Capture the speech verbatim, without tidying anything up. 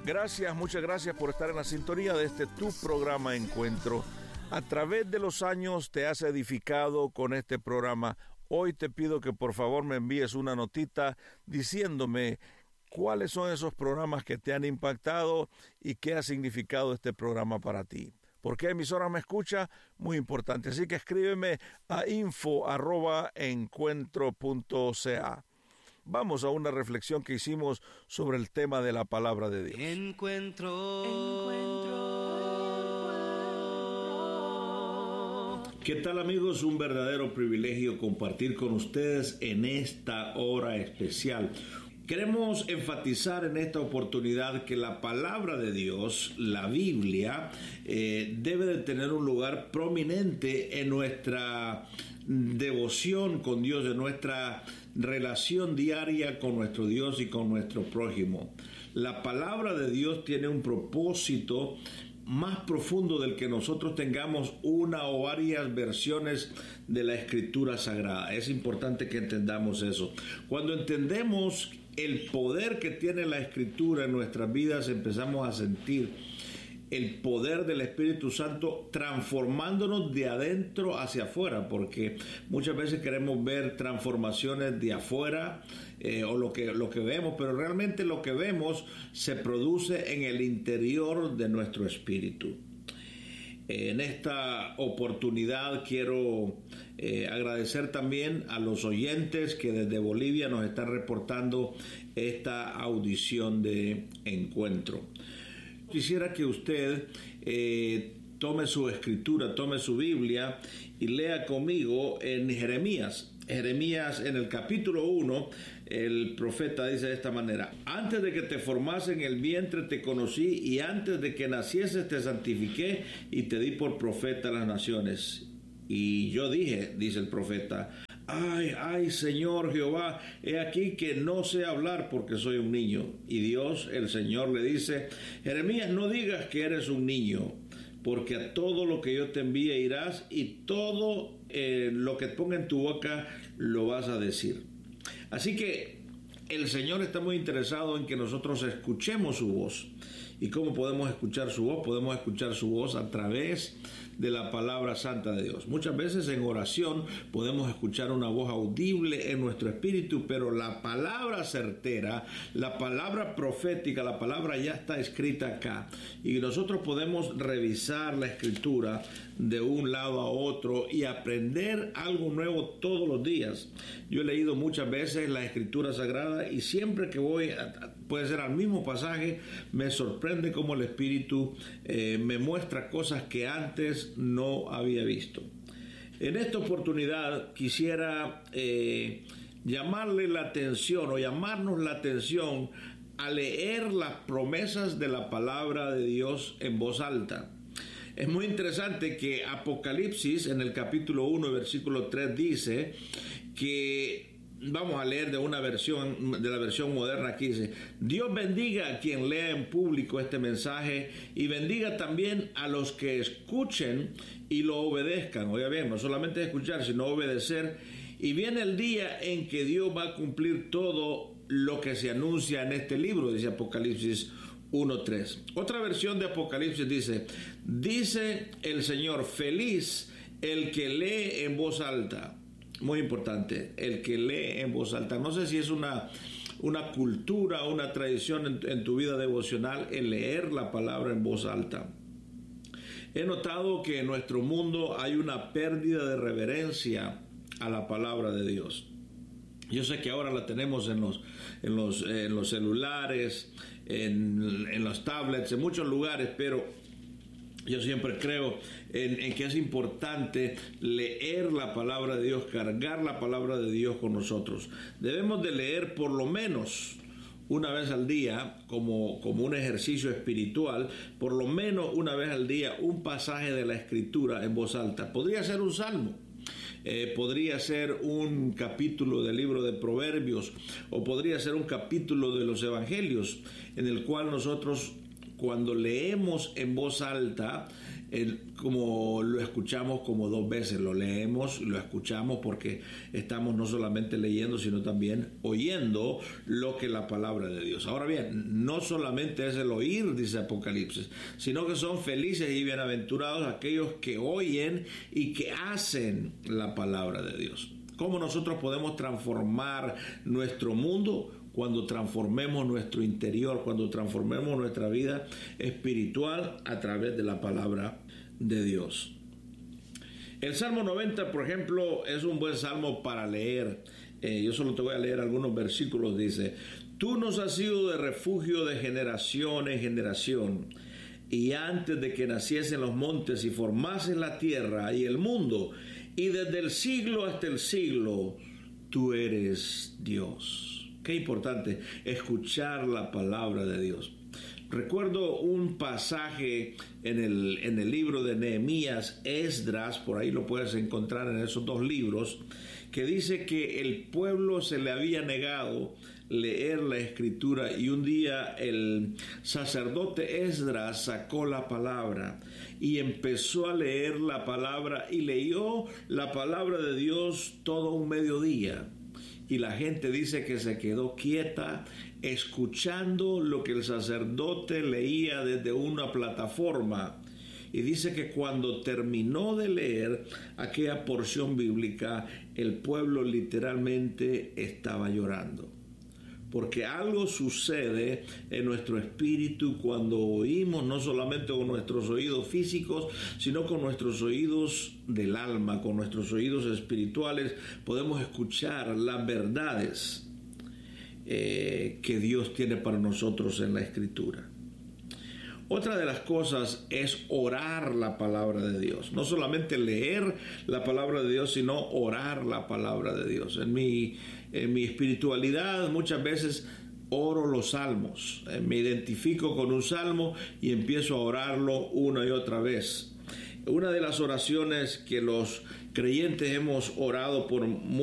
Gracias, muchas gracias por estar en la sintonía de este tu programa Encuentro. A través de los años te has edificado con este programa. Hoy te pido que por favor me envíes una notita diciéndome cuáles son esos programas que te han impactado y qué ha significado este programa para ti. ¿Por qué emisora me escucha? Muy importante. Así que escríbeme a info arroba encuentro punto ca. Vamos a una reflexión que hicimos sobre el tema de la palabra de Dios. Encuentro. Encuentro. ¿Qué tal, amigos? Un verdadero privilegio compartir con ustedes en esta hora especial. Queremos enfatizar en esta oportunidad que la palabra de Dios, la Biblia, eh, debe de tener un lugar prominente en nuestra devoción con Dios, en nuestra relación diaria con nuestro Dios y con nuestro prójimo. La palabra de Dios tiene un propósito más profundo del que nosotros tengamos una o varias versiones de la Escritura Sagrada. Es importante que entendamos eso. Cuando entendemos el poder que tiene la Escritura en nuestras vidas, empezamos a sentir el poder del Espíritu Santo transformándonos de adentro hacia afuera, porque muchas veces queremos ver transformaciones de afuera eh, o lo que, lo que vemos, pero realmente lo que vemos se produce en el interior de nuestro espíritu. En esta oportunidad quiero eh, agradecer también a los oyentes que desde Bolivia nos están reportando esta audición de Encuentro. Quisiera que usted eh, tome su escritura, tome su Biblia y lea conmigo en Jeremías. Jeremías, en el capítulo uno, el profeta dice de esta manera: antes de que te formase en el vientre te conocí, y antes de que nacieses te santifiqué y te di por profeta a las naciones. Y yo dije, dice el profeta, ay, ay, Señor Jehová, he aquí que no sé hablar porque soy un niño. Y Dios, el Señor, le dice: Jeremías, no digas que eres un niño, porque a todo lo que yo te envíe irás, y todo eh, lo que ponga en tu boca lo vas a decir. Así que el Señor está muy interesado en que nosotros escuchemos su voz. ¿Y cómo podemos escuchar su voz? Podemos escuchar su voz a través de la palabra santa de Dios. Muchas veces en oración podemos escuchar una voz audible en nuestro espíritu, pero la palabra certera, la palabra profética, la palabra ya está escrita acá, y nosotros podemos revisar la escritura de un lado a otro y aprender algo nuevo todos los días. Yo he leído muchas veces la escritura sagrada y siempre que voy, a, puede ser al mismo pasaje, me sorprende cómo el Espíritu eh, me muestra cosas que antes no había visto. En esta oportunidad quisiera eh, llamarle la atención o llamarnos la atención a leer las promesas de la palabra de Dios en voz alta. Es muy interesante que Apocalipsis en el capítulo uno, versículo tres dice que, vamos a leer de una versión, de la versión moderna, aquí dice: Dios bendiga a quien lea en público este mensaje y bendiga también a los que escuchen y lo obedezcan. Oiga bien, no solamente escuchar, sino obedecer. Y viene el día en que Dios va a cumplir todo lo que se anuncia en este libro, dice Apocalipsis uno tres. Otra versión de Apocalipsis dice: dice el Señor, feliz el que lee en voz alta. Muy importante, el que lee en voz alta. No sé si es una, una cultura, una tradición en, en tu vida devocional el leer la palabra en voz alta. He notado que en nuestro mundo hay una pérdida de reverencia a la palabra de Dios. Yo sé que ahora la tenemos en los, en los, en los celulares, en, en los tablets, en muchos lugares, pero yo siempre creo en, en que es importante leer la palabra de Dios, cargar la palabra de Dios con nosotros. Debemos de leer por lo menos una vez al día, como, como un ejercicio espiritual, por lo menos una vez al día, un pasaje de la Escritura en voz alta. Podría ser un salmo. Eh, podría ser un capítulo del libro de Proverbios, o podría ser un capítulo de los Evangelios, en el cual nosotros, cuando leemos en voz alta, el, como lo escuchamos como dos veces, lo leemos, lo escuchamos porque estamos no solamente leyendo, sino también oyendo lo que la palabra de Dios. Ahora bien, no solamente es el oír, dice Apocalipsis, sino que son felices y bienaventurados aquellos que oyen y que hacen la palabra de Dios. ¿Cómo nosotros podemos transformar nuestro mundo? Cuando transformemos nuestro interior, cuando transformemos nuestra vida espiritual a través de la palabra de Dios. El Salmo noventa, por ejemplo, es un buen salmo para leer. Eh, yo solo te voy a leer algunos versículos. Dice: tú nos has sido de refugio de generación en generación, y antes de que naciesen los montes y formasen la tierra y el mundo, y desde el siglo hasta el siglo, tú eres Dios. Qué importante escuchar la palabra de Dios. Recuerdo un pasaje en el, en el libro de Nehemías, Esdras, por ahí lo puedes encontrar en esos dos libros, que dice que el pueblo se le había negado leer la escritura y un día el sacerdote Esdras sacó la palabra y empezó a leer la palabra y leyó la palabra de Dios todo un mediodía. Y la gente dice que se quedó quieta escuchando lo que el sacerdote leía desde una plataforma. Y dice que cuando terminó de leer aquella porción bíblica, el pueblo literalmente estaba llorando. Porque algo sucede en nuestro espíritu cuando oímos, no solamente con nuestros oídos físicos, sino con nuestros oídos del alma, con nuestros oídos espirituales. Podemos escuchar las verdades eh, que Dios tiene para nosotros en la Escritura. Otra de las cosas es orar la palabra de Dios. No solamente leer la palabra de Dios, sino orar la palabra de Dios. En mi, en mi espiritualidad muchas veces oro los salmos. Me identifico con un salmo y empiezo a orarlo una y otra vez. Una de las oraciones que los creyentes hemos orado por